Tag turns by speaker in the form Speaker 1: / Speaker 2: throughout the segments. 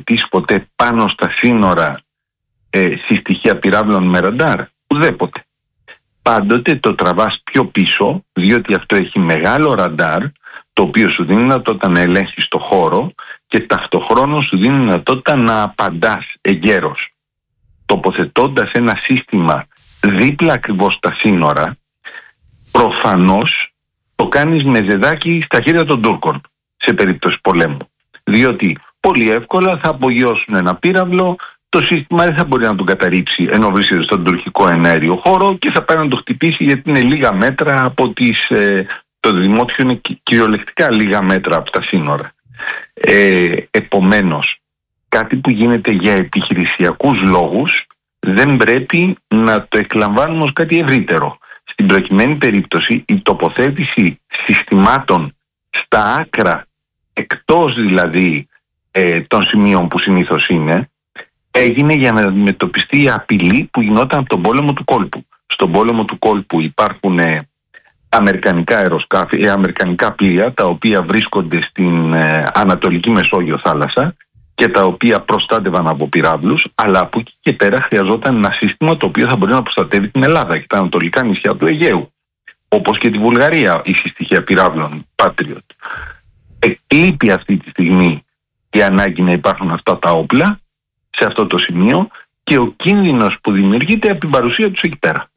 Speaker 1: τοποθετήσει ποτέ πάνω στα σύνορα συστοιχεία πυράβλων με ραντάρ? Ουδέποτε. Πάντοτε το τραβάς πιο πίσω, διότι αυτό έχει μεγάλο ραντάρ, το οποίο σου δίνει δυνατότητα να ελέγχεις το χώρο και ταυτοχρόνως σου δίνει δυνατότητα να απαντάς εγκαίρως. Τοποθετώντας ένα σύστημα δίπλα ακριβώς στα σύνορα, προφανώς το κάνεις με ζεδάκι στα χέρια των Τούρκων σε περίπτωση πολέμου. Διότι πολύ εύκολα θα απογειώσουν ένα πύραυλο, το σύστημα δεν θα μπορεί να τον καταρρύψει ενώ βρίσκεται στον τουρκικό εναέριο χώρο και θα πάει να το χτυπήσει, γιατί είναι λίγα μέτρα από το δημότιο είναι κυριολεκτικά λίγα μέτρα από τα σύνορα. Επομένως, κάτι που γίνεται για επιχειρησιακούς λόγους δεν πρέπει να το εκλαμβάνουμε ως κάτι ευρύτερο. Στην προκειμένη περίπτωση η τοποθέτηση συστημάτων στα άκρα, εκτός δηλαδή των σημείων που συνήθως είναι, έγινε για να αντιμετωπιστεί η απειλή που γινόταν από τον πόλεμο του κόλπου. Στον πόλεμο του κόλπου υπάρχουν αμερικανικά αεροσκάφη, αμερικανικά πλοία, τα οποία βρίσκονται στην Ανατολική Μεσόγειο θάλασσα και τα οποία προστάτευαν από πυράβλους, αλλά από εκεί και πέρα χρειαζόταν ένα σύστημα το οποίο θα μπορεί να προστατεύει την Ελλάδα και τα ανατολικά νησιά του Αιγαίου, όπως και τη Βουλγαρία, η συστοιχεία πυράβλων Patriot. Εκλείπει αυτή τη στιγμή η ανάγκη να υπάρχουν αυτά τα όπλα σε αυτό το σημείο και ο κίνδυνος που δημιουργείται από την παρουσία τους εκεί πέρα.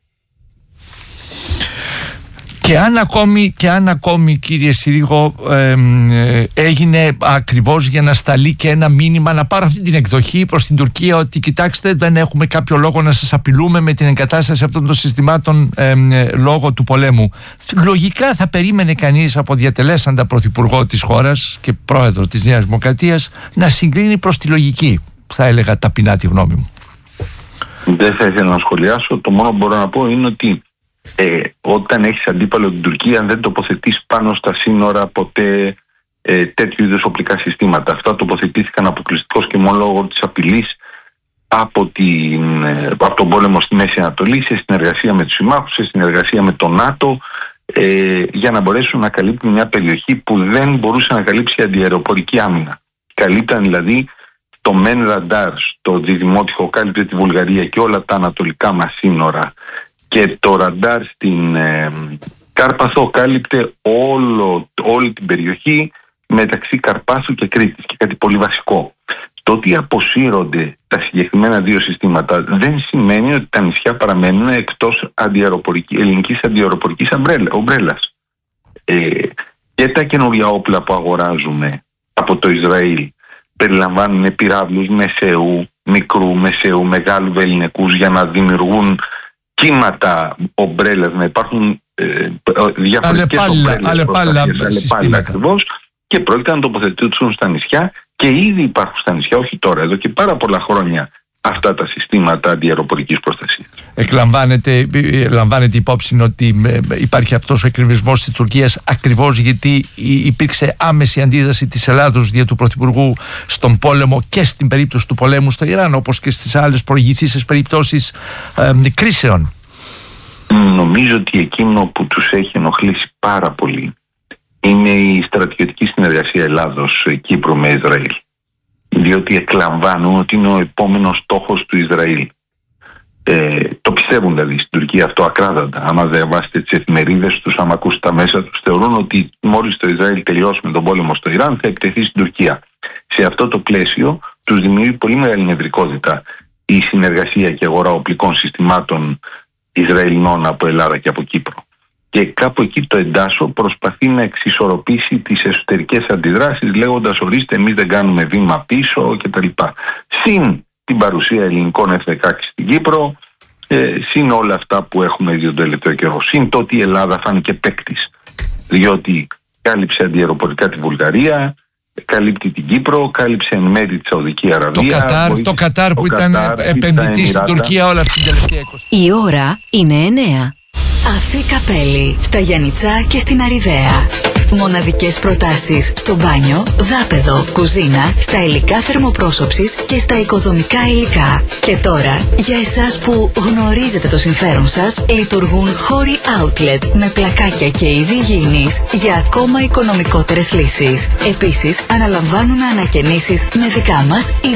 Speaker 2: Και αν ακόμη κύριε Συρίγο έγινε ακριβώς για να σταλεί και ένα μήνυμα, να πάρω αυτή την εκδοχή προς την Τουρκία ότι κοιτάξτε, δεν έχουμε κάποιο λόγο να σας απειλούμε με την εγκατάσταση αυτών των συστημάτων λόγω του πολέμου. Λογικά θα περίμενε κανείς από διατελέσαντα πρωθυπουργό της χώρας και πρόεδρο της Νέας Δημοκρατίας να συγκρίνει προς τη λογική, θα έλεγα ταπεινά τη γνώμη μου.
Speaker 1: Δεν θα ήθελα να σχολιάσω. Το μόνο που μπορώ να πω είναι ότι όταν έχεις αντίπαλο την Τουρκία, δεν τοποθετείς πάνω στα σύνορα ποτέ τέτοιου είδους οπλικά συστήματα. Αυτά τοποθετήθηκαν αποκλειστικώς και μόνο λόγω της απειλής από τον πόλεμο στη Μέση Ανατολή, σε συνεργασία με τους συμμάχους, σε συνεργασία με το ΝΑΤΟ, για να μπορέσουν να καλύπτουν μια περιοχή που δεν μπορούσε να καλύψει η αντιαεροπορική άμυνα. Καλύπταν δηλαδή το μεν ραντάρ στο Διδημότυχο, κάλυπτε τη Βουλγαρία και όλα τα ανατολικά μας σύνορα, και το ραντάρ στην Κάρπαθο κάλυπτε όλη την περιοχή μεταξύ Καρπάθου και Κρήτης. Και κάτι πολύ βασικό, το ότι αποσύρονται τα συγκεκριμένα δύο συστήματα δεν σημαίνει ότι τα νησιά παραμένουν εκτός ελληνικής αντιαεροπορικής ομπρέλας. Και τα καινούργια όπλα που αγοράζουμε από το Ισραήλ περιλαμβάνουν πυράβλους μεσαίου, μικρού, μεσαίου, μεγάλου βελληνικούς για να δημιουργούν κύματα ομπρέλας, να υπάρχουν διαφορετικές ομπρέλες ακριβώς, και πρόκειται να τοποθετηθούν στα νησιά και ήδη υπάρχουν στα νησιά, όχι τώρα, εδώ και πάρα πολλά χρόνια, αυτά τα συστήματα αντιαεροπορικής προστασίας. Λαμβάνεται υπόψη ότι υπάρχει αυτός ο εκκρεμισμός της Τουρκίας ακριβώς γιατί υπήρξε άμεση αντίδραση της Ελλάδος δια του Πρωθυπουργού στον πόλεμο και στην περίπτωση του πολέμου στο Ιράν, όπως και στις άλλες προηγηθήσεις περιπτώσεις κρίσεων. Νομίζω ότι εκείνο που τους έχει ενοχλήσει πάρα πολύ είναι η στρατιωτική συνεργασία Ελλάδος-Κύπρου με Ισραήλ. Διότι εκλαμβάνουν ότι είναι ο επόμενος στόχος του Ισραήλ. Το πιστεύουν δηλαδή στην Τουρκία αυτό ακράδαντα. Άμα διαβάσετε τις εφημερίδες τους, άμα ακούσετε τα μέσα τους, θεωρούν ότι μόλις το Ισραήλ τελειώσει με τον πόλεμο στο Ιράν θα εκτεθεί στην Τουρκία. Σε αυτό το πλαίσιο τους δημιουργεί πολύ μεγάλη νευρικότητα η συνεργασία και αγορά οπλικών συστημάτων Ισραηλινών από Ελλάδα και από Κύπρο. Και κάπου εκεί το εντάσσο προσπαθεί να εξισορροπήσει τις εσωτερικές αντιδράσεις, λέγοντας ορίστε εμείς δεν κάνουμε βήμα πίσω κτλ. Συν την παρουσία ελληνικών F-16 στην Κύπρο, συν όλα αυτά που έχουμε δει τον τελευταίο καιρό, συν το ότι η Ελλάδα φάνηκε παίκτης, διότι κάλυψε αντιαεροπορικά τη Βουλγαρία, καλύπτει την Κύπρο, κάλυψε εν μέρει τη Σαουδική Αραβία. Το Κατάρ που ήταν επενδυτή στην Τουρκία όλα αυτή την τελευταία 20.
Speaker 3: Η ώρα είναι 9. Αφή Καπέλη, στα Γιαννιτσά και στην Αριδαία. Μοναδικές προτάσεις στο μπάνιο, δάπεδο, κουζίνα, στα υλικά θερμοπρόσωψης και στα οικοδομικά υλικά. Και τώρα, για εσάς που γνωρίζετε το συμφέρον σας, λειτουργούν χώροι outlet με πλακάκια και είδη υγιεινής για ακόμα οικονομικότερες λύσεις. Επίσης, αναλαμβάνουν ανακαινήσεις με δικά μας